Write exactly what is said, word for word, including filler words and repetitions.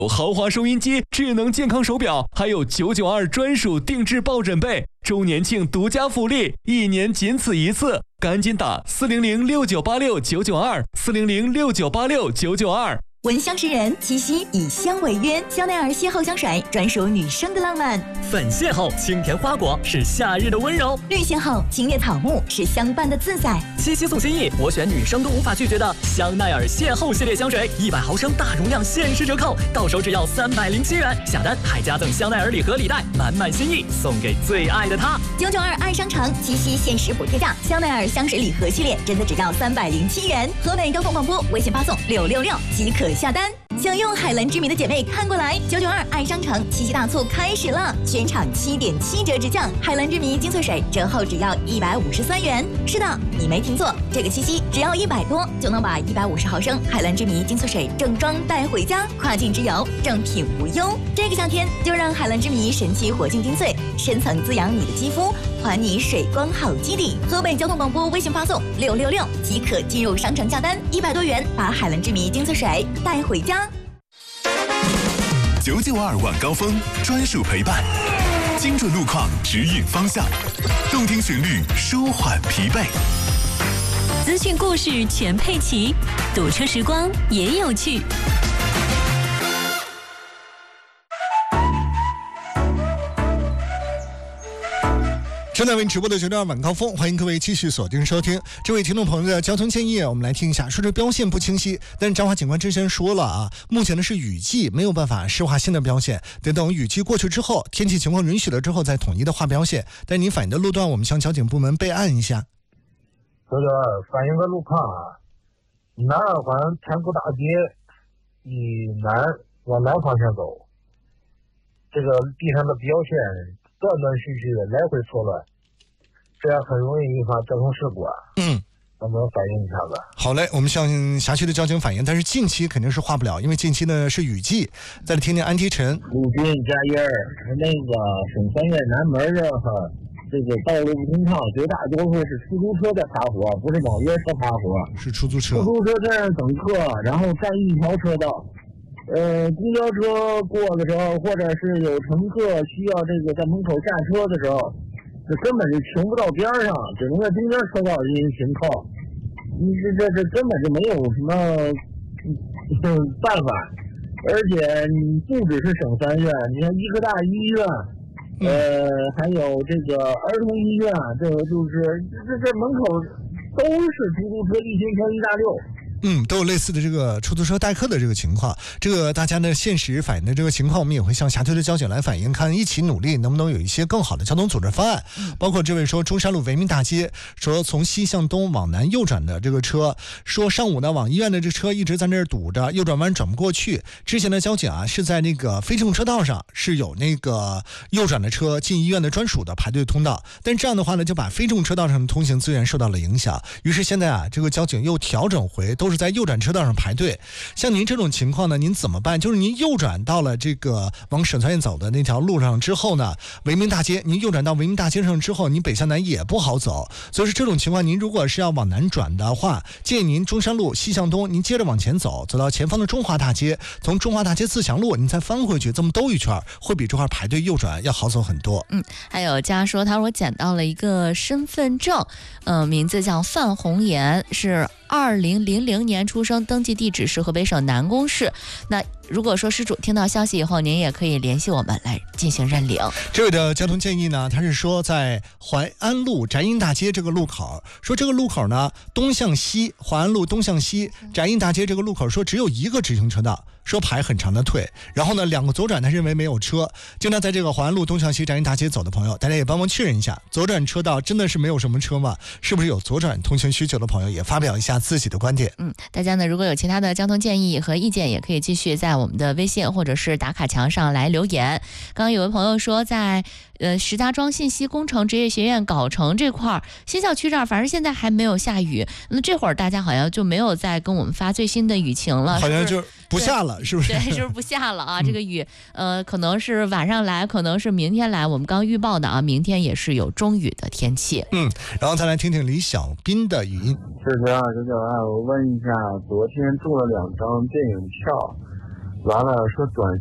豪华收音机、智能健康手表，还有九九二专属定制抱枕被，周年庆独家福利，一年仅此一次，赶紧打四零零六九八六九九二四零零六九八六九九二。 闻香识人，七夕以香为约，香奈儿邂逅香水专属女生的浪漫。 粉邂逅清甜花果是夏日的温柔， 绿邂逅青叶草木是相伴的自在。 七夕送心意，我选女生都无法拒绝的香奈儿邂逅系列香水，一百毫升大容量限时折扣，到手只要三百零七元，下单还加赠香奈儿礼盒礼袋，满满心意送给最爱的他。 九九二爱商城七夕限时补贴价，香奈儿香水礼盒系列真的只要三百零七元。河北交通广播微信发送六六六即可下单。想用海蓝之谜的姐妹看过来，九九二爱商城七夕大促开始了，全场七点七折直降，海蓝之谜精粹水折后只要一百五十三元。是的，你没听错，这个七夕只要一百多就能把一百五十毫升海蓝之谜精粹水正装带回家，跨境之游正品无忧。这个夏天就让海蓝之谜神奇活性精粹深层滋养你的肌肤，还你水光好基底。河北交通广播微信发送六六六即可进入商城下单，一百多元把海蓝之谜精粹水带回家。 九九二晚高峰专属陪伴，精准路况指引方向，动听旋律舒缓疲惫， 资讯故事全配齐，堵车时光也有趣。 正在为直播的九点二晚高峰，欢迎各位继续锁定收听。这位听众朋友的交通建议，我们来听一下。说这标线不清晰，但是张华警官之前说了啊，目前呢是雨季，没有办法实画新的标线，得等雨季过去之后，天气情况允许了之后再统一的画标线。但您反映的路段，我们向交警部门备案一下。 九九二反映个路况啊，南二环天府大街以南往南方向走，这个地上的标线断断续续的来回错乱，这样很容易引发交通事故啊。嗯，能不能反映一下子？ 好嘞，我们向辖区的交警反映，但是近期肯定是画不了，因为近期呢是雨季。再来听听安提陈。 陆军加一儿，那个省三院南门这哈，这个道路不通畅，绝大多数是出租车在趴活，不是网约车趴活， 是出租车。 出租车在那等客，然后占一条车道。呃，公交车过的时候，或者是有乘客需要这个在门口下车的时候，这根本就停不到边上，只能在中间车道进行停靠。你这这这根本就没有什么嗯办法，而且你不只是省三院，你看医科大医院，呃，还有这个儿童医院，这个就是这这门口都是出租车一停停一大溜。 嗯，都有类似的这个出租车代客的这个情况，这个大家呢现实反映的这个情况，我们也会向辖区的交警来反映，看一起努力能不能有一些更好的交通组织方案。包括这位说中山路维民大街，说从西向东往南右转的这个车，说上午呢往医院的这车一直在那儿堵着，右转弯转不过去。之前的交警啊是在那个非正车道上是有那个右转的车进医院的专属的排队通道，但这样的话呢就把非正车道上的通行资源受到了影响。于是现在啊这个交警又调整回都是在右转车道上排队。像您这种情况呢，您怎么办？就是您右转到了这个往省三院走的那条路上之后呢，维民大街，您右转到维民大街上之后，您北向南也不好走。所以说这种情况，您如果是要往南转的话，建议您中山路西向东，您接着往前走，走到前方的中华大街，从中华大街自强路，您再翻回去，这么兜一圈，会比这块排队右转要好走很多。 嗯，还有家说，他说我捡到了一个身份证，呃，名字叫范红岩，是二零零零年出生，登记地址是河北省南宫市。那如果说失主听到消息以后，您也可以联系我们来进行认领。 这位的交通建议呢，他是说在淮安路翟印大街这个路口，说这个路口呢东向西，淮安路东向西，翟印大街这个路口说只有一个直行车道，说排很长的队，然后呢两个左转他认为没有车。经常在这个淮安路东向西翟印大街走的朋友，大家也帮忙确认一下，左转车道真的是没有什么车吗？是不是有左转通行需求的朋友也发表一下自己的观点。 嗯，大家呢如果有其他的交通建议和意见，也可以继续在我们的微信或者是打卡墙上来留言。刚刚有位朋友说在呃石家庄信息工程职业学院藁城这块新校区这儿，反正现在还没有下雨，那这会儿大家好像就没有再跟我们发最新的雨情了， 好像就不下了，是不是？ 对，就是不下了啊。这个雨呃可能是晚上来，可能是明天来，我们刚预报的啊，明天也是有中雨的天气。 嗯，然后再来听听李小斌的语音。 是这样，九九二，我问一下，昨天中了两张电影票， 完了说转